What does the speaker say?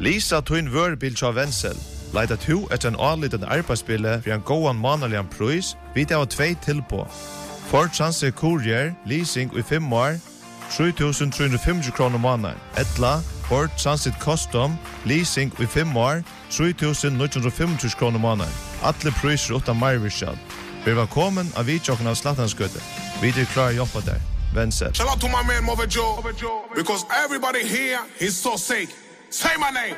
Lisa Twin Wörbil av Wenzel. Leita to etter en anlitande arbeidsbille for en gåan månaligan pris, vid av 2 tilpå. Ford Transit Courier, leasing i 5 år, 3.350 kroner måneden. Etla, Ford Transit Custom, leasing i 5 år, 3.950 kroner måneden. Alle priser utan marvirskjall. Vi var kommet av vidtjokken av Slattanskøtte. Vi klar å jobbe der. Wenzel. Shout out to my man Mother Joe, because everybody here is so sick. Say my name.